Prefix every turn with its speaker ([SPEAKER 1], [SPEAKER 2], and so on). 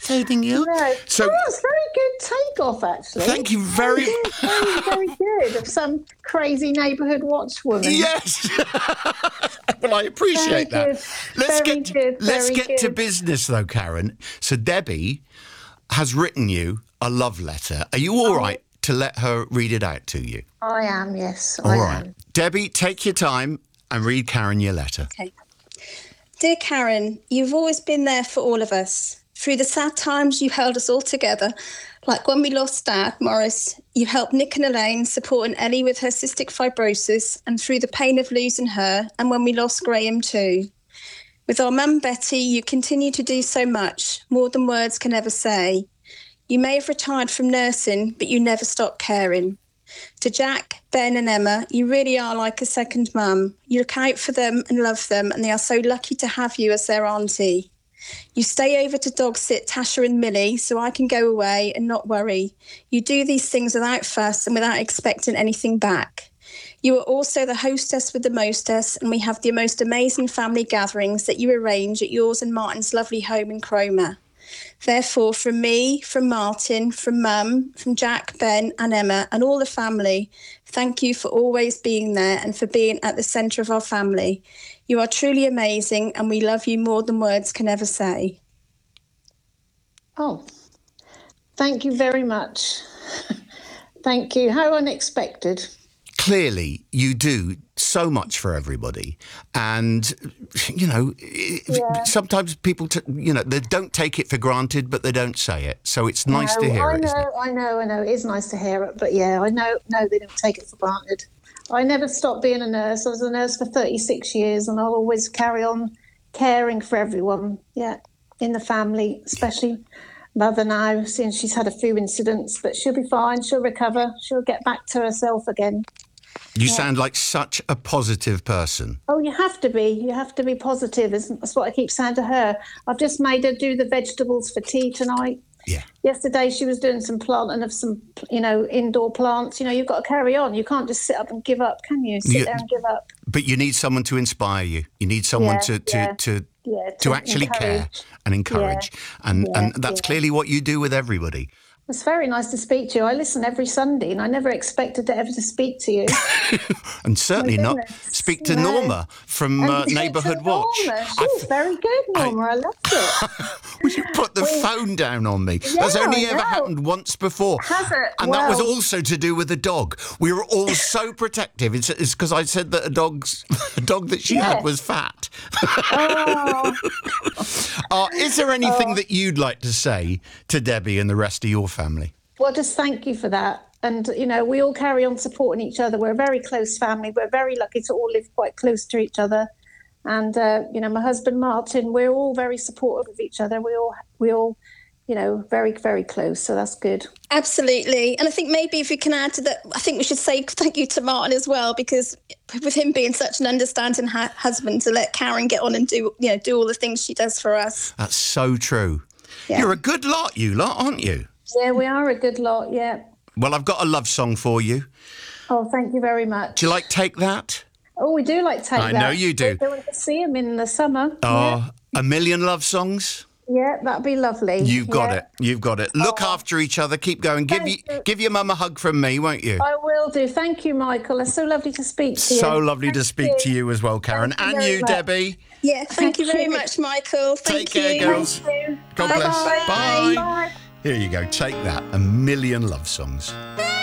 [SPEAKER 1] entertaining you.
[SPEAKER 2] No.
[SPEAKER 1] So
[SPEAKER 2] That's very good take-off, actually.
[SPEAKER 1] thank you very
[SPEAKER 2] Very, very good. Of some crazy neighbourhood watchwoman.
[SPEAKER 1] Yes. Well, I appreciate
[SPEAKER 2] Very
[SPEAKER 1] that.
[SPEAKER 2] good.
[SPEAKER 1] Let's
[SPEAKER 2] Very
[SPEAKER 1] get to
[SPEAKER 2] good.
[SPEAKER 1] business, though, Karen. So Debbie has written you a love letter. Are you all right to let her read it out to you?
[SPEAKER 2] I am, yes.
[SPEAKER 1] All
[SPEAKER 2] I
[SPEAKER 1] right.
[SPEAKER 2] am.
[SPEAKER 1] Debbie, take your time and read Karen your letter.
[SPEAKER 3] Okay. Dear Karen, you've always been there for all of us. Through the sad times, you held us all together. Like when we lost Dad, Morris, you helped Nick and Elaine supporting Ellie with her cystic fibrosis and through the pain of losing her, and when we lost Graham too. With our mum Betty, you continue to do so much, more than words can ever say. You may have retired from nursing, but you never stopped caring. To Jack, Ben and Emma, you really are like a second mum. You look out for them and love them, and they are so lucky to have you as their auntie. You stay over to dog sit Tasha and Millie so I can go away and not worry. You do these things without fuss and without expecting anything back. You are also the hostess with the mostess, and we have the most amazing family gatherings that you arrange at yours and Martin's lovely home in Cromer. Therefore, from me, from Martin, from Mum, from Jack, Ben and Emma and all the family, thank you for always being there and for being at the centre of our family. You are truly amazing and we love you more than words can ever say.
[SPEAKER 2] Oh, thank you very much. Thank you. How unexpected.
[SPEAKER 1] Clearly, you do so much for everybody. And, you know, sometimes people, they don't take it for granted, but they don't say it. So it's nice to hear it, isn't it?
[SPEAKER 2] I know. It is nice to hear it. But, yeah, I know they don't take it for granted. I never stopped being a nurse. I was a nurse for 36 years, and I'll always carry on caring for everyone, in the family, especially Mother now, since she's had a few incidents. But she'll be fine. She'll recover. She'll get back to herself again.
[SPEAKER 1] You sound like such a positive person.
[SPEAKER 2] Oh, you have to be. You have to be positive. That's what I keep saying to her. I've just made her do the vegetables for tea tonight.
[SPEAKER 1] Yeah.
[SPEAKER 2] Yesterday she was doing some planting of some, indoor plants. You've got to carry on. You can't just sit up and give up, can you? Sit there and give up.
[SPEAKER 1] But you need someone to inspire you. You need someone to actually care and encourage. And that's clearly what you do with everybody.
[SPEAKER 2] It's very nice to speak to you. I listen every Sunday, and I never expected to ever to speak to you.
[SPEAKER 1] And certainly not speak to Norma from Neighbourhood Watch.
[SPEAKER 2] She's very good, Norma. I loved it.
[SPEAKER 1] Well, you put the phone down on me.
[SPEAKER 2] Yeah,
[SPEAKER 1] That's only ever happened once before.
[SPEAKER 2] Has it?
[SPEAKER 1] And that was also to do with the dog. We were all so protective. It's because I said that a dog that she had was fat. Is there anything that you'd like to say to Debbie and the rest of your family? Well,
[SPEAKER 2] just thank you for that. And, we all carry on supporting each other. We're a very close family. We're very lucky to all live quite close to each other. And, my husband, Martin, we're all very supportive of each other. We all, very, very close. So that's good.
[SPEAKER 3] Absolutely. And I think maybe if we can add to that, I think we should say thank you to Martin as well, because with him being such an understanding husband, to let Karen get on and do all the things she does for us.
[SPEAKER 1] That's so true. Yeah. You're a good lot, you lot, aren't you?
[SPEAKER 2] Yeah, we are a good lot, yeah.
[SPEAKER 1] Well, I've got a love song for you.
[SPEAKER 2] Oh, thank you very much.
[SPEAKER 1] Do you like Take That?
[SPEAKER 2] Oh, we do like Take That.
[SPEAKER 1] I know you do.
[SPEAKER 2] We're going to see him in the summer.
[SPEAKER 1] Oh, A Million Love Songs?
[SPEAKER 2] Yeah, that'd be lovely.
[SPEAKER 1] You've got it. You've got it. Look after each other. Keep going. Give your mum a hug from me, won't you?
[SPEAKER 2] I will do. Thank you, Michael. It's so lovely to speak to you.
[SPEAKER 1] So lovely to speak to you as well, Karen. And you, Debbie.
[SPEAKER 3] Yeah, thank you very much, Michael.
[SPEAKER 1] Take care, girls. God bless. Bye. Here you go. Take That. A Million Love Songs.